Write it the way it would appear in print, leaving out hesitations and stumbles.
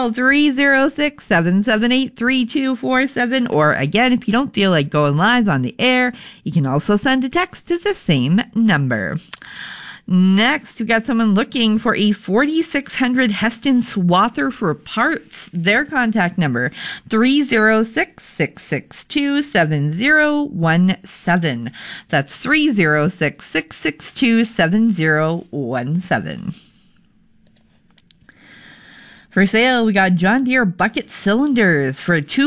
call 306-778-3247. Or again, if you don't feel like going live on the air, you can also send a text to the same number. Next, we got someone looking for a 4600 Heston swather for parts. Their contact number, 306-662-7017. That's 306-662-7017. For sale, we got John Deere bucket cylinders for